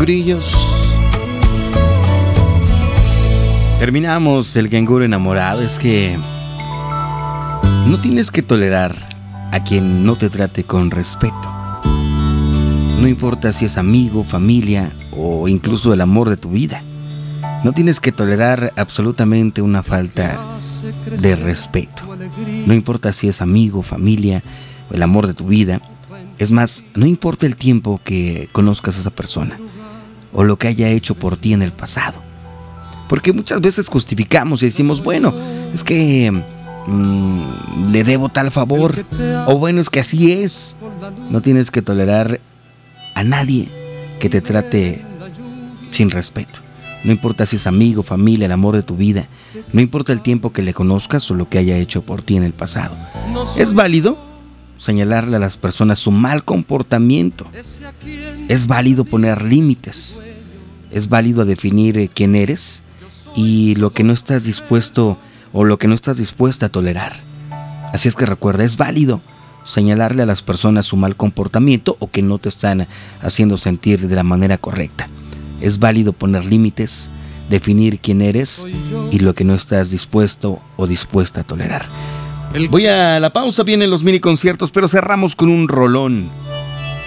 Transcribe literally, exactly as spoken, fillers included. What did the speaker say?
grillos. Terminamos el canguro enamorado. Es que no tienes que tolerar a quien no te trate con respeto. No importa si es amigo, familia o incluso el amor de tu vida. No tienes que tolerar absolutamente una falta de respeto. No importa si es amigo, familia o el amor de tu vida. Es más, no importa el tiempo que conozcas a esa persona o lo que haya hecho por ti en el pasado. Porque muchas veces justificamos y decimos, bueno, es que mmm, le debo tal favor, o bueno, es que así es. No tienes que tolerar a nadie que te trate sin respeto. No importa si es amigo, familia, el amor de tu vida. No importa el tiempo que le conozcas o lo que haya hecho por ti en el pasado. Es válido señalarle a las personas su mal comportamiento. Es válido poner límites. Es válido definir quién eres y lo que no estás dispuesto o lo que no estás dispuesta a tolerar. Así es que recuerda, es válido señalarle a las personas su mal comportamiento o que no te están haciendo sentir de la manera correcta. Es válido poner límites, definir quién eres y lo que no estás dispuesto o dispuesta a tolerar. Voy a la pausa, vienen los mini conciertos, pero cerramos con un rolón.